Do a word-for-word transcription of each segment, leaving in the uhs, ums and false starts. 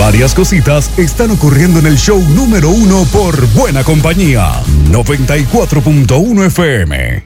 Varias cositas están ocurriendo en el show número uno por Buena Compañía, noventa y cuatro punto uno F M.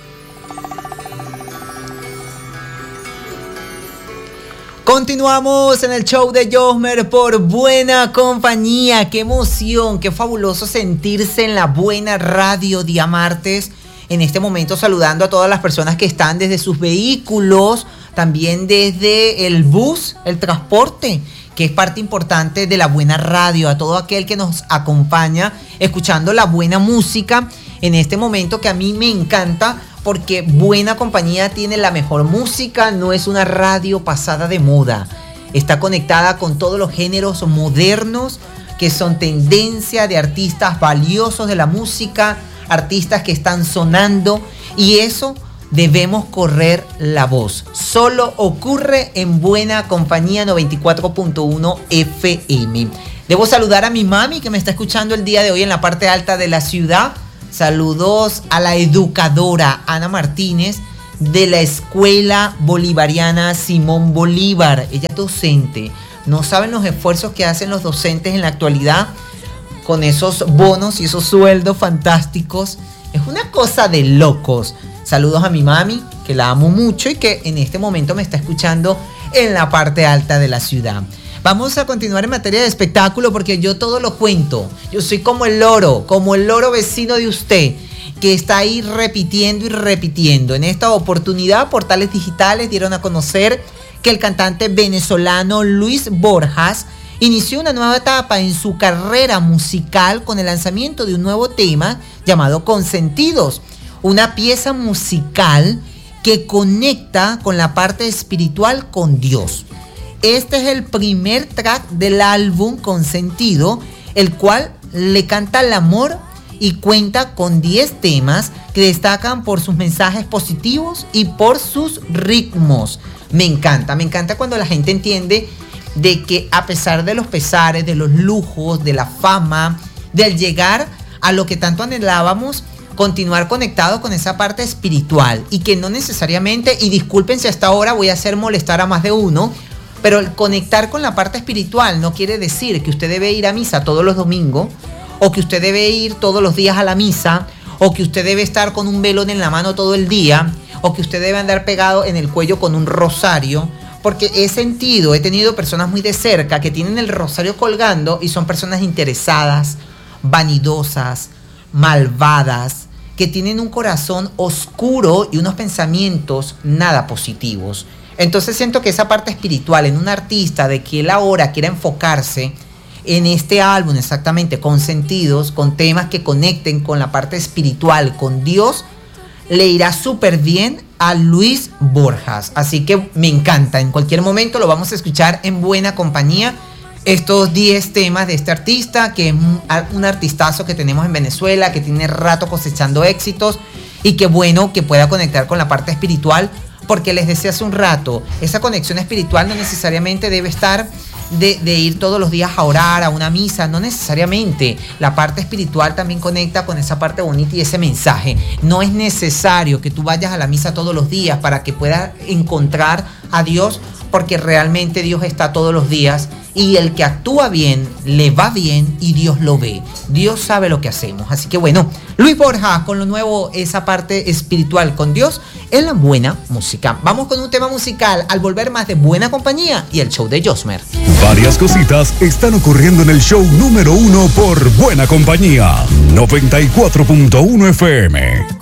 Continuamos en el show de Josmer por Buena Compañía. Qué emoción, qué fabuloso sentirse en la buena radio día martes. En este momento saludando a todas las personas que están desde sus vehículos, también desde el bus, el transporte, que es parte importante de la buena radio, a todo aquel que nos acompaña escuchando la buena música en este momento que a mí me encanta, porque Buena Compañía tiene la mejor música, no es una radio pasada de moda, está conectada con todos los géneros modernos que son tendencia de artistas valiosos de la música, artistas que están sonando, y eso debemos correr la voz. Solo ocurre en Buena Compañía noventa y cuatro punto uno F M. Debo saludar a mi mami que me está escuchando el día de hoy en la parte alta de la ciudad. Saludos a la educadora Ana Martínez de la Escuela Bolivariana Simón Bolívar. Ella es docente. No saben los esfuerzos que hacen los docentes en la actualidad con esos bonos y esos sueldos fantásticos. Es una cosa de locos. Saludos a mi mami, que la amo mucho y que en este momento me está escuchando en la parte alta de la ciudad. Vamos a continuar en materia de espectáculo porque yo todo lo cuento. Yo soy como el loro, como el loro vecino de usted, que está ahí repitiendo y repitiendo. En esta oportunidad, Portales Digitales dieron a conocer que el cantante venezolano Luis Borjas inició una nueva etapa en su carrera musical con el lanzamiento de un nuevo tema llamado Consentidos, una pieza musical que conecta con la parte espiritual con Dios. Este es el primer track del álbum Consentido, el cual le canta al amor y cuenta con diez temas que destacan por sus mensajes positivos y por sus ritmos. Me encanta, me encanta cuando la gente entiende de que a pesar de los pesares, de los lujos, de la fama, del llegar a lo que tanto anhelábamos, continuar conectados con esa parte espiritual y que no necesariamente, y disculpen si hasta ahora voy a hacer molestar a más de uno, pero el conectar con la parte espiritual no quiere decir que usted debe ir a misa todos los domingos, o que usted debe ir todos los días a la misa, o que usted debe estar con un velón en la mano todo el día, o que usted debe andar pegado en el cuello con un rosario, porque he sentido, he tenido personas muy de cerca que tienen el rosario colgando y son personas interesadas, vanidosas, malvadas, que tienen un corazón oscuro y unos pensamientos nada positivos. Entonces siento que esa parte espiritual en un artista, de que él ahora quiera enfocarse en este álbum exactamente, Consentidos, con temas que conecten con la parte espiritual, con Dios, le irá súper bien a Luis Borjas. Así que me encanta. En cualquier momento lo vamos a escuchar en Buena Compañía. Estos diez temas de este artista, que es un, un artistazo que tenemos en Venezuela, que tiene rato cosechando éxitos y que bueno que pueda conectar con la parte espiritual, porque les decía hace un rato, esa conexión espiritual no necesariamente debe estar de, de ir todos los días a orar, a una misa, no necesariamente. La parte espiritual también conecta con esa parte bonita y ese mensaje. No es necesario que tú vayas a la misa todos los días para que puedas encontrar a Dios, porque realmente Dios está todos los días y el que actúa bien, le va bien y Dios lo ve. Dios sabe lo que hacemos. Así que bueno, Luis Borjas con lo nuevo, esa parte espiritual con Dios en la buena música. Vamos con un tema musical al volver, más de Buena Compañía y el show de Josmer. Varias cositas están ocurriendo en el show número uno por Buena Compañía, noventa y cuatro punto uno F M.